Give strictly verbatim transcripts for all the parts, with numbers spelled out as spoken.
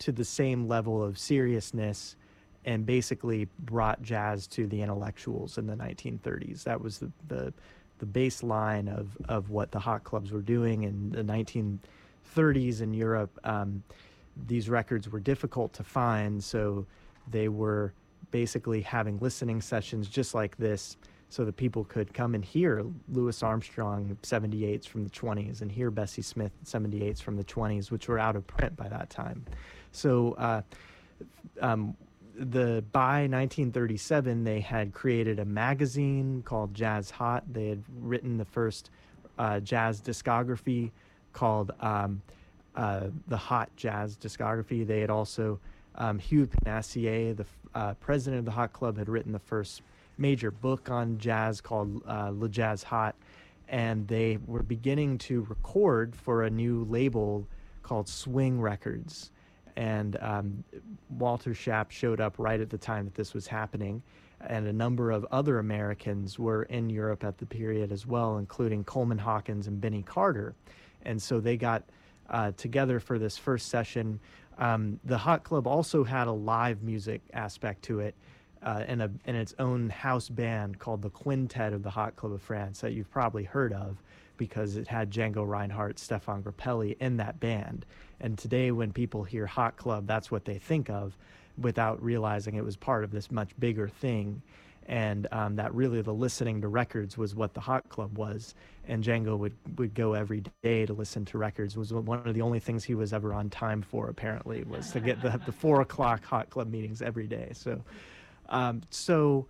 to the same level of seriousness and basically brought jazz to the intellectuals in the nineteen thirties. That was the the, the baseline of, of what the hot clubs were doing in the nineteen thirties in Europe. Um, these records were difficult to find, so they were basically having listening sessions just like this, so that people could come and hear Louis Armstrong seventy-eights from the twenties and hear Bessie Smith seventy-eights from the twenties, which were out of print by that time. So uh, um, the by nineteen thirty-seven, they had created a magazine called Jazz Hot. They had written the first uh, jazz discography called um, uh, the Hot Jazz Discography. They had also, um, Hugh Panassier, the uh, president of the Hot Club, had written the first major book on jazz called uh, Le Jazz Hot, and they were beginning to record for a new label called Swing Records. And um, Walter Schaap showed up right at the time that this was happening, and a number of other Americans were in Europe at the period as well, including Coleman Hawkins and Benny Carter. And so they got uh, together for this first session. Um, the Hot Club also had a live music aspect to it, uh, and, a, and its own house band called the Quintet of the Hot Club of France that you've probably heard of, because it had Django Reinhardt, Stefan Grappelli in that band. And today when people hear Hot Club, that's what they think of, without realizing it was part of this much bigger thing. And um, that really the listening to records was what the Hot Club was. And Django would, would go every day to listen to records. It was one of the only things he was ever on time for, apparently, was to get the, the four o'clock Hot Club meetings every day. So, um, so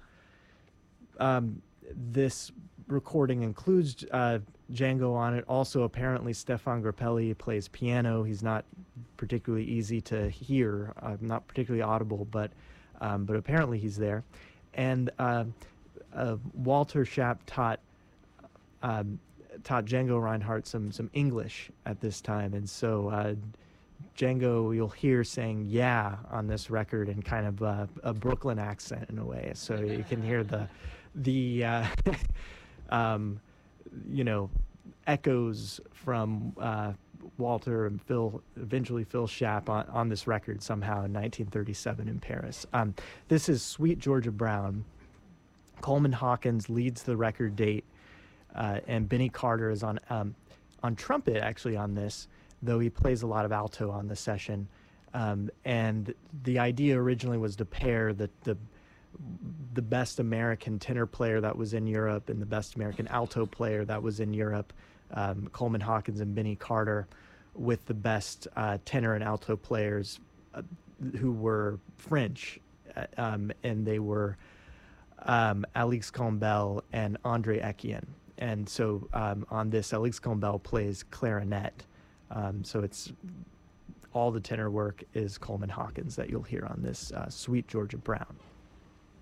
um, this recording includes uh, Django on it. Also, apparently, Stefan Grappelli plays piano. He's not particularly easy to hear, uh, not particularly audible, but um, but apparently he's there. And uh, uh, Walter Schaap taught um, taught Django Reinhardt some some English at this time, and so uh, Django, you'll hear saying "yeah" on this record in kind of a, a Brooklyn accent in a way. So you can hear the the uh, um, you know, echoes from uh, Walter and Phil, eventually Phil Schaap, on, on this record somehow in nineteen thirty-seven in Paris. Um, this is Sweet Georgia Brown. Coleman Hawkins leads the record date, uh, and Benny Carter is on um, on trumpet actually on this, though he plays a lot of alto on the session. Um, and the idea originally was to pair the the the best American tenor player that was in Europe and the best American alto player that was in Europe, um, Coleman Hawkins and Benny Carter, with the best uh, tenor and alto players uh, who were French, uh, um, and they were um, Alix Combel and Andre Etienne. And so um, on this, Alix Combel plays clarinet. Um, so it's all the tenor work is Coleman Hawkins that you'll hear on this uh, Sweet Georgia Brown.